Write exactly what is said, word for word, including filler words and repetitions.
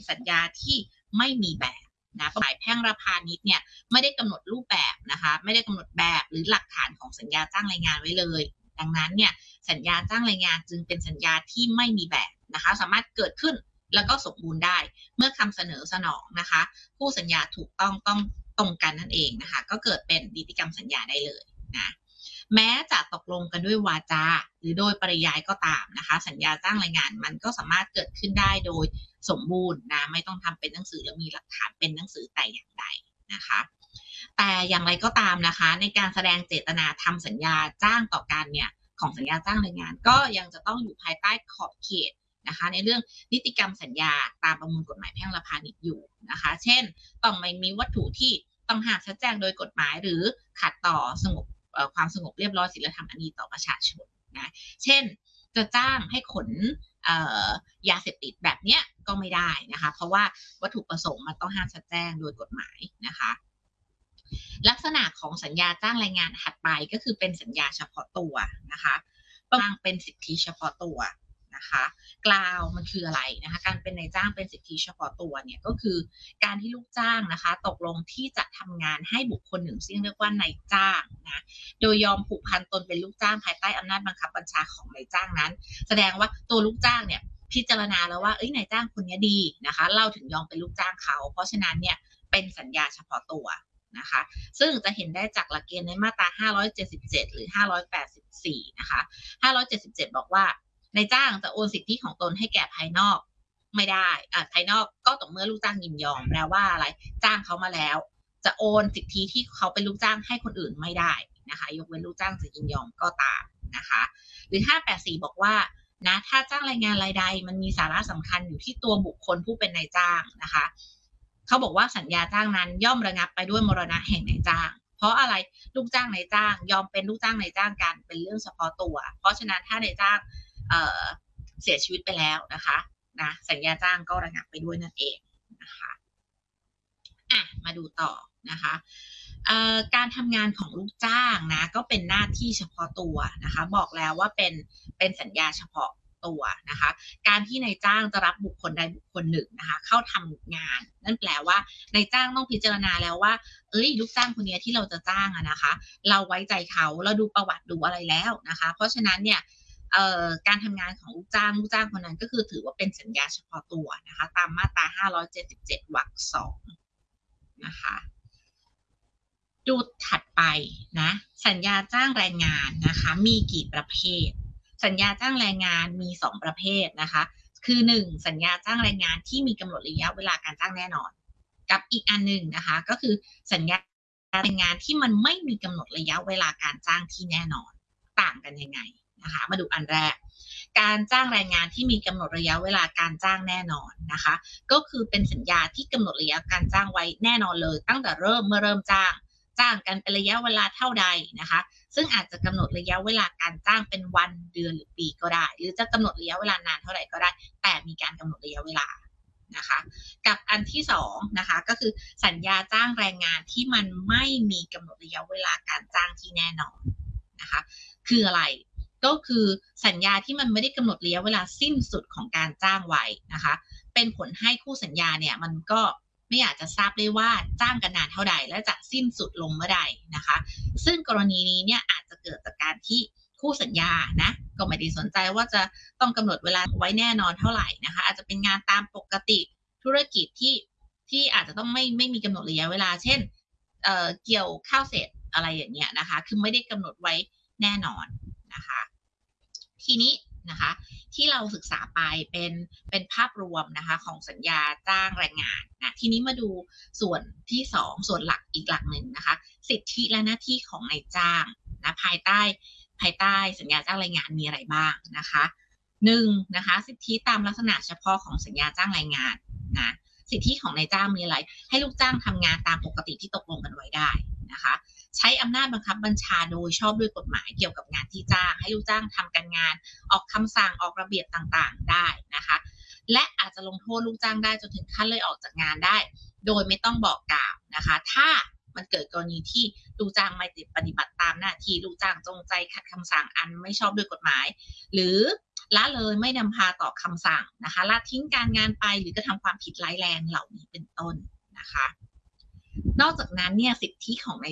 สัญญาที่ไม่มีแบบนะกฎหมายแพ่งและพาณิชย์เนี่ยไม่ได้กำหนดรูปแบบนะคะไม่ได้กำหนดแบบหรือหลักฐานของสัญญาจ้างแรงงานไว้เลยดังนั้นเนี่ยสัญญาจ้างแรงงานจึงเป็นสัญญาที่ไม่มีแบบนะคะสามารถเกิดขึ้นแล้วก็สมบูรณ์ได้เมื่อคำเสนอสนองนะคะผู้สัญญาถูกต้องต้องตรงกันนั่นเองนะคะก็เกิดเป็นนิติกรรมสัญญาได้เลยนะแม้จะตกลงกันด้วยวาจาหรือโดยปริยายก็ตามนะคะสัญญาจ้างแรงงานมันก็สามารถเกิดขึ้นได้โดยสมบูรณ์นะไม่ต้องทำเป็นหนังสือแล้วมีหลักฐานเป็นหนังสือแต่อย่างใดนะคะแต่อย่างไรก็ตามนะคะในการแสดงเจตนาทำสัญญาจ้างต่อกันเนี่ยของสัญญาจ้างแรงงานก็ยังจะต้องอยู่ภายใต้ขอบเขตนะคะในเรื่องนิติกรรมสัญญาตามประมวลกฎหมายแพ่งและพาณิชย์อยู่นะคะเช่นต้องไม่มีวัตถุที่ต้องห้ามชัดแจ้งโดยกฎหมายหรือขัดต่อสงบความสงบเรียบร้อยศีลธรรมอันดีต่อประชาชนนะเช่นจะจ้างให้ขนยาเสพติดแบบเนี้ยก็ไม่ได้นะคะเพราะว่าวัตถุประสงค์มันต้องห้ามชัดแจ้งโดยกฎหมายนะคะลักษณะของสัญญาจ้างแรงงานถัดไปก็คือเป็นสัญญาเฉพาะตัวนะคะบางเป็นสิทธิเฉพาะตัวนะคะกล่าวมันคืออะไรนะคะการเป็นนายจ้างเป็นสิทธิเฉพาะตัวเนี่ยก็คือการที่ลูกจ้างนะคะตกลงที่จะทำงานให้บุคคลหนึ่งซึ่งเรียกว่านายจ้างนะโดยยอมผูกพันตนเป็นลูกจ้างภายใต้อำนาจบังคับบัญชาของนายจ้างนั้นแสดงว่าตัวลูกจ้างเนี่ยพิจารณาแล้วว่าเอ้ยนายจ้างคนนี้ดีนะคะเราถึงยอมเป็นลูกจ้างเขาเพราะฉะนั้นเนี่ยเป็นสัญญาเฉพาะตัวนะคะซึ่งจะเห็นได้จากหลักเกณฑ์ในมาตราห้าร้อยเจ็ดสิบเจ็ดหรือห้าร้อยแปดสิบสี่นะคะห้าร้อยเจ็ดสิบเจ็ดบอกว่านายจ้างจะโอนสิทธิของตนให้แก่ภายนอกไม่ได้อ่ะภายนอกก็ต่อเมื่อลูกจ้างยินยอมแปลว่าอะไรจ้างเขามาแล้วจะโอนสิทธิที่เขาเป็นลูกจ้างให้คนอื่นไม่ได้นะคะยกเว้นลูกจ้างจะยินยอมก็ตามนะคะหรือห้าแปดสี่บอกว่านะถ้าจ้างแรงงานรายใดมันมีสาระสำคัญอยู่ที่ตัวบุคคลผู้เป็นนายจ้างนะคะเขาบอกว่าสัญญาจ้างนั้นย่อมระงับไปด้วยมรณะแห่งนายจ้างเพราะอะไรลูกจ้างนายจ้างยอมเป็นลูกจ้างนายจ้างกันเป็นเรื่องเฉพาะตัวเพราะฉะนั้นถ้านายจ้างเอ่อเสียชีวิตไปแล้วนะคะนะสัญญาจ้างก็ระงับไปด้วยนั่นเองนะคะอ่ะมาดูต่อนะคะการทำงานของลูกจ้างนะก็เป็นหน้าที่เฉพาะตัวนะคะบอกแล้วว่าเป็นเป็นสัญญาเฉพาะตัวนะคะการที่นายจ้างจะรับบุคคลใดบุคคลหนึ่งนะคะเข้าทำงานนั่นแปลว่านายจ้างต้องพิจารณาแล้วว่าเอ้ยลูกจ้างคนนี้ที่เราจะจ้างอะนะคะเราไว้ใจเขาเราดูประวัติดูอะไรแล้วนะคะเพราะฉะนั้นเนี่ยการทำงานของลูกจ้างลูกจ้างคนนั้นก็คือถือว่าเป็นสัญญาเฉพาะตัวนะคะตามมาตราห้าร้อยเจ็ดสิบเจ็ดวรรคสองนะคะดูถัดไปนะสัญญาจ้างแรงงานนะคะมีกี่ประเภทสัญญาจ้างแรงงานมีสองประเภทนะคะคือหนึ่งสัญญาจ้างแรงงานที่มีกำหนดระยะเวลาการจ้างแน่นอนกับอีกอันหนึ่งนะคะก็คือสัญญาแรงงานที่มันไม่มีกำหนดระยะเวลาการจ้างที่แน่นอนต่างกันยังไงนะคะมาดูอันแรกการจ้างแรงงานที่มีกำหนดระยะเวลาการจ้างแน่นอนนะคะก็คือเป็นสัญญาที่กำหนดระยะการจ้างไว้แน่นอนเลยตั้งแต่เริ่มเมื่อเริ่มจ้างจ้างกันเป็นระยะเวลาเท่าใดนะคะซึ่งอาจจะกำหนดระยะเวลาการจ้างเป็นวันเดือนหรือปีก็ได้หรือจะกำหนดระยะเวลานานเท่าไหร่ก็ได้แต่มีการกำหนดระยะเวลานะคะกับอันที่สองนะคะก็คือสัญญาจ้างแรงงานที่มันไม่มีกำหนดระยะเวลาการจ้างที่แน่นอนนะคะคืออะไรก็คือสัญญาที่มันไม่ได้กำหนดระยะเวลาสิ้นสุดของการจ้างไว้นะคะเป็นผลให้คู่สัญญาเนี่ยมันก็ไม่อยากจะทราบได้ว่าจ้างกันนานเท่าใดและจะสิ้นสุดลงเมื่อใดนะคะซึ่งกรณีนี้เนี่ยอาจจะเกิดจากการที่คู่สัญญานะก็ไม่ได้สนใจว่าจะต้องกำหนดเวลาไว้แน่นอนเท่าไหร่นะคะอาจจะเป็นงานตามปกติธุรกิจที่ที่อาจจะต้องไม่ไม่มีกำหนดระยะเวลาเช่นเอ่อเกี่ยวข้าวเสร็จอะไรอย่างเงี้ยนะคะคือไม่ได้กำหนดไว้แน่นอนนะคะทีนี้นะคะที่เราศึกษาไปเป็นเป็นภาพรวมนะคะของสัญญาจ้างแรงงานนะทีนี้มาดูส่วนที่สองส่วนหลักอีกหลักหนึ่งนะคะสิทธิและหน้าที่ของนายจ้างนะภายใต้ภายใต้สัญญาจ้างแรงงานมีอะไรบ้างนะคะหนึ่งนะคะสิทธิตามลักษณะเฉพาะของสัญญาจ้างแรงงานนะสิทธิของนายจ้างมีอะไรให้ลูกจ้างทำงานตามปกติที่ตกลงกันไว้ได้นะคะใช้อำนาจบังคับบัญชาโดยชอบด้วยกฎหมายเกี่ยวกับงานที่จ้างให้ลูกจ้างทำการงานออกคำสั่งออกระเบียบต่างๆได้นะคะและอาจจะลงโทษลูกจ้างได้จนถึงขั้นไล่ออกจากงานได้โดยไม่ต้องบอกกล่าวนะคะถ้ามันเกิดกรณีที่ลูกจ้างไม่ปฏิบัติตามหน้าที่ลูกจ้างจงใจขัดคำสั่งอันไม่ชอบด้วยกฎหมายหรือละเลยไม่นำพาต่อคำสั่งนะคะละทิ้งการงานไปหรือกระทำความผิดร้ายแรงเหล่านี้เป็นต้นนะคะนอกจากนั้นเนี่ยสิทธิของนาย